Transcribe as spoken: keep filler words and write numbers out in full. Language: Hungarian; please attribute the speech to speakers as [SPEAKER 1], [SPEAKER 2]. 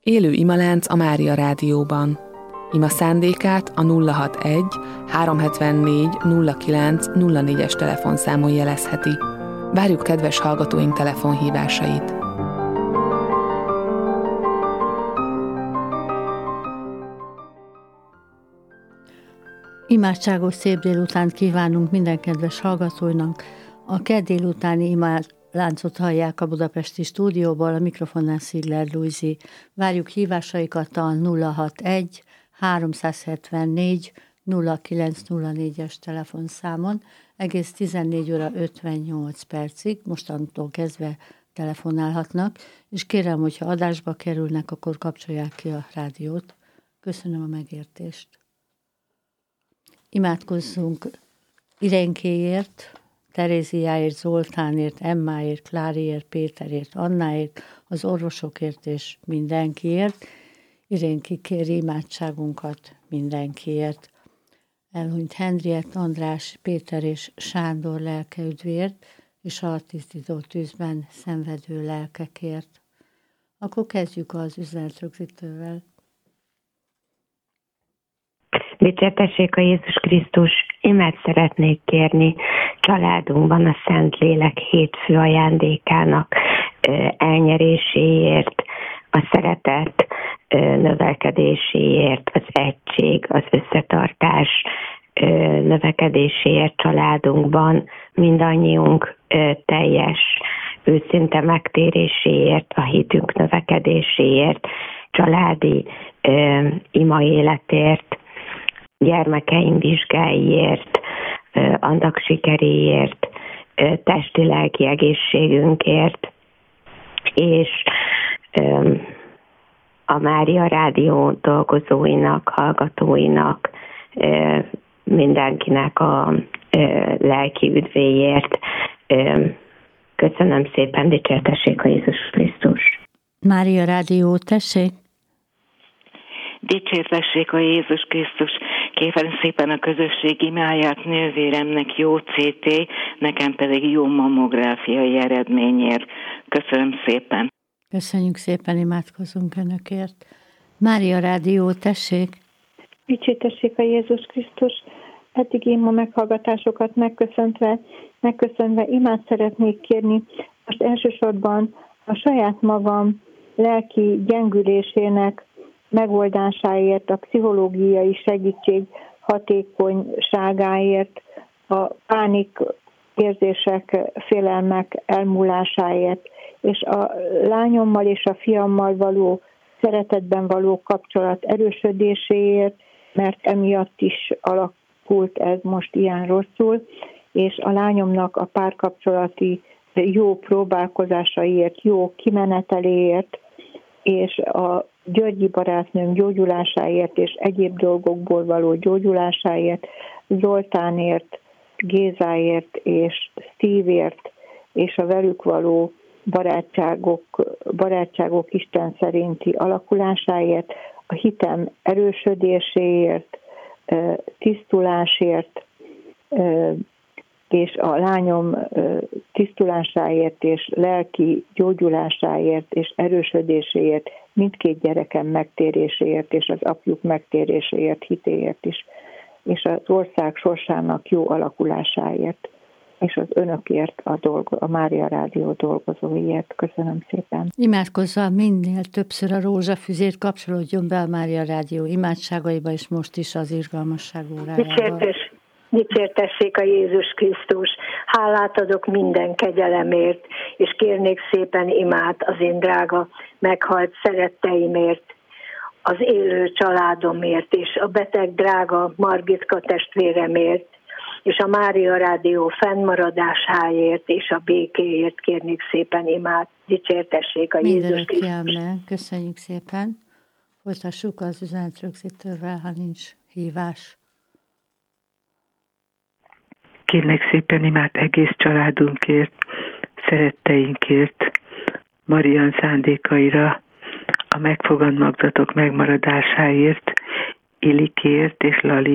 [SPEAKER 1] Élő imalánc a Mária Rádióban. Ima szándékát a nulla hatvanegy háromszázhetvennégy nulla kilenc nulla négyes telefonszámon jelezheti. Várjuk kedves hallgatóink telefonhívásait.
[SPEAKER 2] Imádságos szép délutánt kívánunk minden kedves hallgatóinak. A kedd délutáni imáláncot hallják a budapesti stúdióból, a mikrofonnál Szigler Lujzi. Várjuk hívásaikat a nulla hatvanegy háromszázhetvennégy nulla kilenc nulla négyes telefonszámon egész tizennégy óra ötvennyolc percig, mostantól kezdve telefonálhatnak, és kérem, hogyha adásba kerülnek, akkor kapcsolják ki a rádiót. Köszönöm a megértést. Imádkozzunk Irénkéért, Teréziáért, Zoltánért, Emmáért, Kláriért, Péterért, Annáért, az orvosokért és mindenkiért. Irénki kéri imádságunkat mindenkiért. Elhunyt Henriett, András, Péter és Sándor lelkeüdvért, és a tisztító tűzben szenvedő lelkekért. Akkor kezdjük az üzenetrögzítővel.
[SPEAKER 3] Dicsértessék a Jézus Krisztus, imát szeretnék kérni családunkban a Szentlélek hétfő ajándékának elnyeréséért, a szeretet növekedéséért, az egység, az összetartás növekedéséért családunkban, mindannyiunk teljes, őszinte megtéréséért, a hitünk növekedéséért, családi ima életért, gyermekeim vizsgáiért, annak sikeréért, testi-lelki egészségünkért, és a Mária Rádió dolgozóinak, hallgatóinak, mindenkinek a lelki üdvéért. Köszönöm szépen, dicsértessék a Jézus Krisztus.
[SPEAKER 2] Mária Rádió, tessék!
[SPEAKER 4] Dicsértessék a Jézus Krisztus, kérem szépen a közösség imáját nővéremnek jó cé té, nekem pedig jó mammográfiai eredményért. Köszönöm szépen.
[SPEAKER 2] Köszönjük szépen, imádkozunk Önökért. Mária Rádió, tessék!
[SPEAKER 5] Dicsértessék a Jézus Krisztus, eddig én ma meghallgatásokat megköszöntve, megköszönve imát szeretnék kérni, most elsősorban a saját magam lelki gyengülésének megoldásáért, a pszichológiai segítség hatékonyságáért, a pánik érzések, félelmek elmúlásáért, és a lányommal és a fiammal való szeretetben való kapcsolat erősödéséért, mert emiatt is alakult ez most ilyen rosszul, és a lányomnak a párkapcsolati jó próbálkozásaiért, jó kimeneteléért, és a Györgyi barátnőm gyógyulásáért és egyéb dolgokból való gyógyulásáért, Zoltánért, Gézáért és Steve-ért, és a velük való barátságok, barátságok Isten szerinti alakulásáért, a hitem erősödéséért, tisztulásért, és a lányom tisztulásáért és lelki gyógyulásáért és erősödéséért, mindkét gyerekem megtéréséért és az apjuk megtéréséért, hitéért is, és az ország sorsának jó alakulásáért, és az önökért, a, dolgo, a Mária Rádió dolgozóiért. Köszönöm szépen.
[SPEAKER 2] Imádkozza minél többször a rózsafüzért, kapcsolódjon be a Mária Rádió imádságaiba, és most is az irgalmasság órájában.
[SPEAKER 6] Dicsértessék a Jézus Krisztus, hálát adok minden kegyelemért, és kérnék szépen imát az én drága meghalt szeretteimért, az élő családomért, és a beteg drága Margitka testvéremért, és a Mária Rádió fennmaradásáért, és a békéért kérnék szépen imát. Dicsértessék a Jézus Krisztus.
[SPEAKER 2] Mindenki, köszönjük szépen. Folytassuk az üzenetrögzítővel, ha nincs hívás.
[SPEAKER 7] Kérlek szépen imát egész családunkért, szeretteinkért, Marian szándékaira, a megfogant magzatok megmaradásáért, Ilikért és Lali